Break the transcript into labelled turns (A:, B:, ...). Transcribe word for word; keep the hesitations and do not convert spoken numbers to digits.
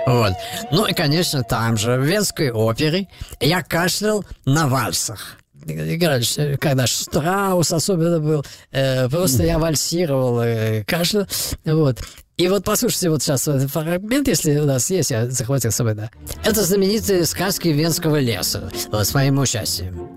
A: Вот. Ну и, конечно, там же, в Венской опере, я кашлял на вальсах. Играли, когда Штраус особенно был, э, просто я вальсировал, э, кашлял, вот. И вот послушайте вот сейчас этот фрагмент, если у нас есть, я захватил с собой, да. Это знаменитые сказки Венского леса, вот, с моим участием.